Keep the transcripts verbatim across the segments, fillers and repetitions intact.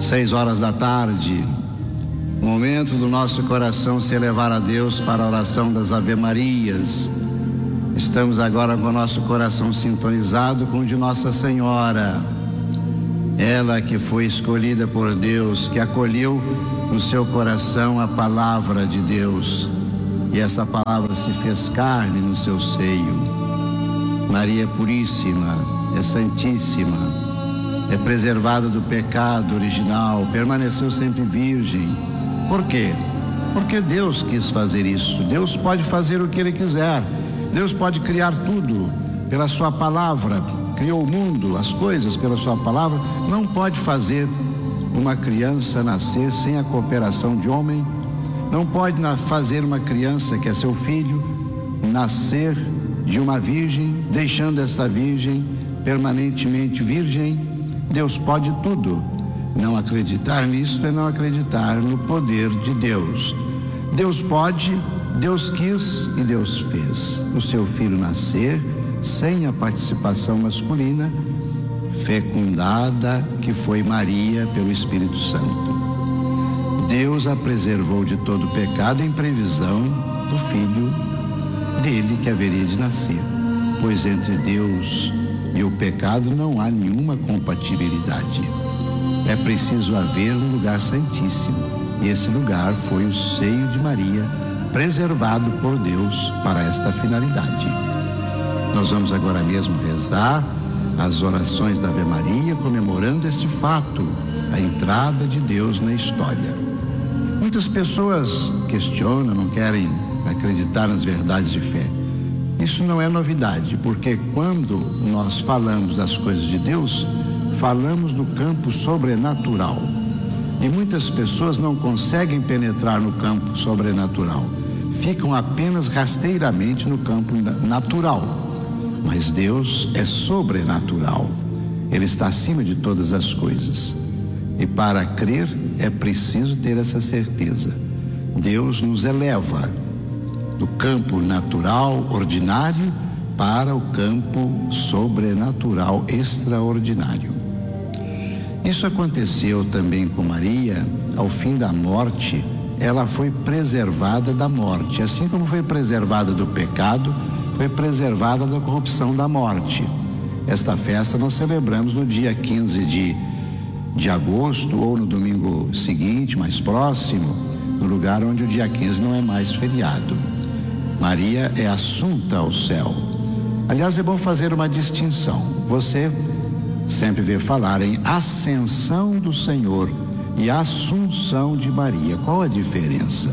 Seis horas da tarde, momento do nosso coração se elevar a Deus para a oração das Ave-Marias. Estamos agora com o nosso coração sintonizado com o de Nossa Senhora. Ela que foi escolhida por Deus, que acolheu no seu coração a palavra de Deus. E essa palavra se fez carne no seu seio. Maria é puríssima, é santíssima, é preservada do pecado original, permaneceu sempre virgem. Por quê? Porque Deus quis fazer isso. Deus pode fazer o que Ele quiser. Deus pode criar tudo pela sua palavra. Criou o mundo, as coisas pela sua palavra. Não pode fazer uma criança nascer sem a cooperação de homem. Não pode fazer uma criança que é seu filho nascer de uma virgem, deixando essa virgem permanentemente virgem. Deus pode tudo. Não acreditar nisso é não acreditar no poder de Deus. Deus pode, Deus quis e Deus fez o seu filho nascer sem a participação masculina, fecundada, que foi Maria pelo Espírito Santo. Deus a preservou de todo pecado em previsão do filho dele que haveria de nascer, pois entre Deus e o pecado não há nenhuma compatibilidade. É preciso haver um lugar santíssimo, e esse lugar foi o seio de Maria, preservado por Deus para esta finalidade. Nós vamos agora mesmo rezar as orações da Ave Maria, comemorando este fato, a entrada de Deus na história. Muitas pessoas questionam, não querem acreditar nas verdades de fé. Isso não é novidade, porque quando nós falamos das coisas de Deus, falamos no campo sobrenatural. E muitas pessoas não conseguem penetrar no campo sobrenatural, ficam apenas rasteiramente no campo natural. Mas Deus é sobrenatural, Ele está acima de todas as coisas. E para crer é preciso ter essa certeza. Deus nos eleva do campo natural, ordinário, para o campo sobrenatural, extraordinário. Isso aconteceu também com Maria. Ao fim da morte, ela foi preservada da morte. Assim como foi preservada do pecado, foi preservada da corrupção da morte. Esta festa nós celebramos no dia quinze de, de agosto, ou no domingo seguinte, mais próximo, no lugar onde o dia quinze não é mais feriado. Maria é assunta ao céu. Aliás, é bom fazer uma distinção. Você sempre vê falar em ascensão do Senhor e assunção de Maria. Qual a diferença?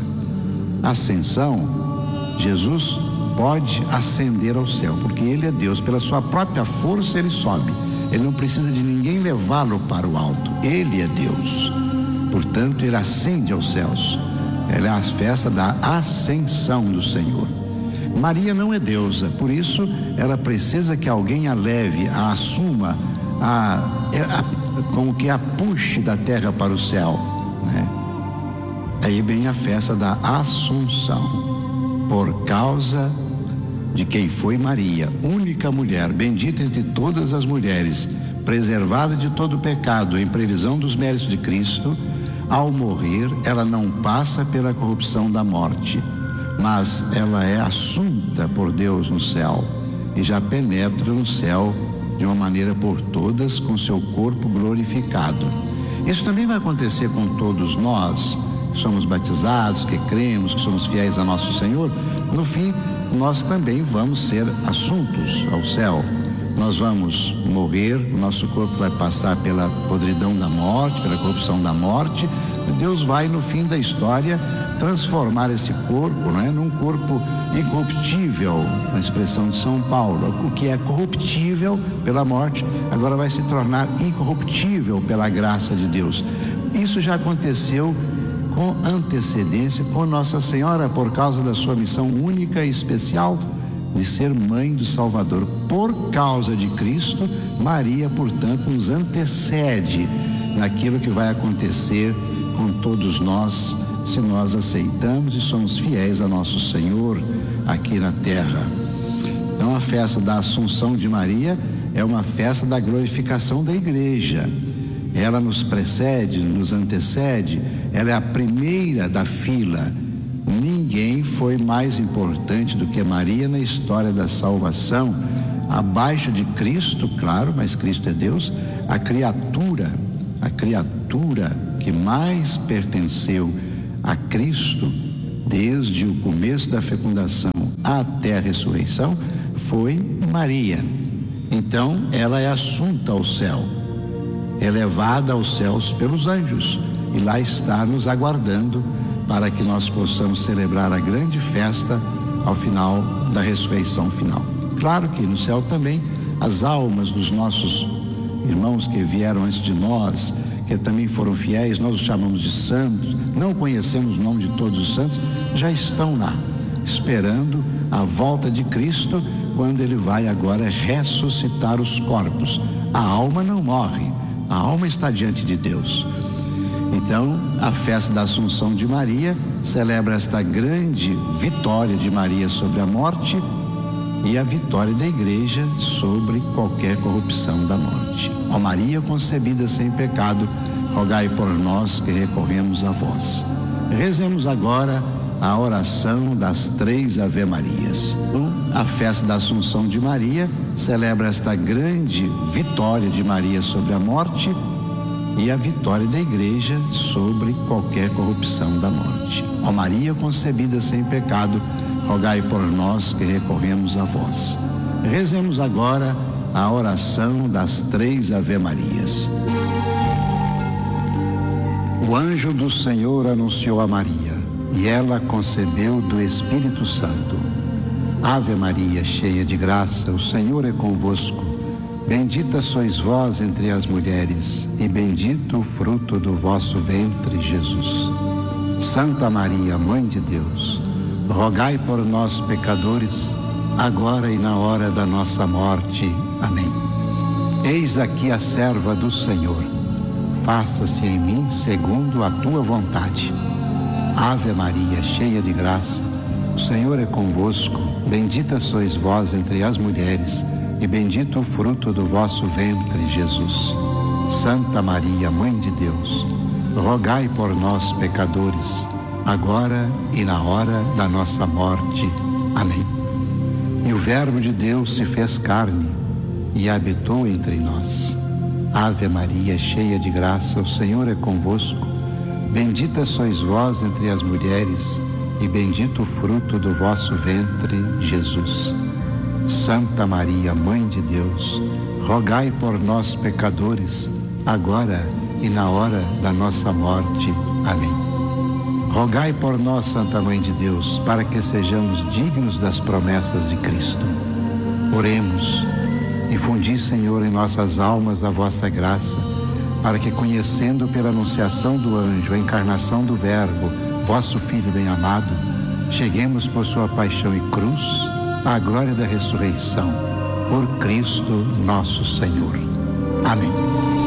Ascensão, Jesus pode ascender ao céu, porque Ele é Deus. Pela sua própria força Ele sobe. Ele não precisa de ninguém levá-lo para o alto. Ele é Deus. Portanto, Ele ascende aos céus. Ela é a festa da ascensão do Senhor. Maria não é deusa, por isso ela precisa que alguém a leve, a assuma, a, a, como que a puxe da terra para o céu, né? Aí vem a festa da Assunção, por causa de quem foi Maria, única mulher, bendita entre todas as mulheres, preservada de todo pecado, em previsão dos méritos de Cristo. Ao morrer, ela não passa pela corrupção da morte, mas ela é assunta por Deus no céu e já penetra no céu de uma maneira por todas, com seu corpo glorificado. Isso também vai acontecer com todos nós que somos batizados, que cremos, que somos fiéis a nosso Senhor. No fim, nós também vamos ser assuntos ao céu. Nós vamos morrer, o nosso corpo vai passar pela podridão da morte, pela corrupção da morte. Deus vai, no fim da história, transformar esse corpo, não é, num corpo incorruptível, na expressão de São Paulo. O que é corruptível pela morte, agora vai se tornar incorruptível pela graça de Deus. Isso já aconteceu com antecedência com Nossa Senhora, por causa da sua missão única e especial de ser mãe do Salvador. Por causa de Cristo, Maria, portanto, nos antecede naquilo que vai acontecer com todos nós, se nós aceitamos e somos fiéis a nosso Senhor aqui na terra. Então, a festa da Assunção de Maria é uma festa da glorificação da igreja. ela nos precede, nos antecede, ela é a primeira da fila. Ninguém foi mais importante do que Maria na história da salvação. Abaixo de Cristo, claro, mas Cristo é Deus, a criatura, a criatura que mais pertenceu a Cristo, desde o começo da fecundação até a ressurreição, foi Maria. Então, ela é assunta ao céu, elevada aos céus pelos anjos, e lá está nos aguardando para que nós possamos celebrar a grande festa ao final da ressurreição final. Claro que no céu também as almas dos nossos irmãos que vieram antes de nós, que também foram fiéis, nós os chamamos de santos, não conhecemos o nome de todos os santos, já estão lá, esperando a volta de Cristo, quando ele vai agora ressuscitar os corpos. A alma não morre, a alma está diante de Deus. Então, a festa da Assunção de Maria celebra esta grande vitória de Maria sobre a morte e a vitória da igreja sobre qualquer corrupção da morte. Ó Maria concebida sem pecado, rogai por nós que recorremos a vós. Rezemos agora a oração das três Ave-Marias. A festa da Assunção de Maria celebra esta grande vitória de Maria sobre a morte e a vitória da igreja sobre qualquer corrupção da morte. Ó Maria concebida sem pecado, rogai por nós que recorremos a vós. Rezemos agora a oração das três Ave-Marias. O anjo do Senhor anunciou a Maria, e ela concebeu do Espírito Santo. Ave Maria, cheia de graça, o Senhor é convosco. Bendita sois vós entre as mulheres, e bendito o fruto do vosso ventre, Jesus. Santa Maria, Mãe de Deus, rogai por nós, pecadores, agora e na hora da nossa morte. Amém. Eis aqui a serva do Senhor. Faça-se em mim segundo a tua vontade. Ave Maria, cheia de graça, o Senhor é convosco. Bendita sois vós entre as mulheres, e bendito o fruto do vosso ventre, Jesus. Santa Maria, Mãe de Deus, rogai por nós, pecadores, agora e na hora da nossa morte. Amém. E o Verbo de Deus se fez carne e habitou entre nós. Ave Maria, cheia de graça, o Senhor é convosco. Bendita sois vós entre as mulheres, e bendito o fruto do vosso ventre, Jesus. Santa Maria, Mãe de Deus, rogai por nós, pecadores, agora e na hora da nossa morte. Amém. Rogai por nós, Santa Mãe de Deus, para que sejamos dignos das promessas de Cristo. Oremos. Infundi, Senhor, em nossas almas a vossa graça, para que, conhecendo pela anunciação do anjo a encarnação do Verbo, vosso Filho bem-amado, cheguemos por sua paixão e cruz à glória da ressurreição, por Cristo nosso Senhor. Amém.